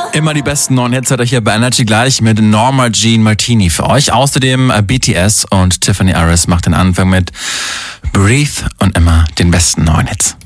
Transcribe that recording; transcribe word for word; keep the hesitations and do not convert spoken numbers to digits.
Immer die besten neuen Hits hat er hier bei Energy gleich mit Norma Jean Martini für euch. Außerdem B T S und Tiffany Harris macht den Anfang mit Breathe und immer den besten neuen Hits.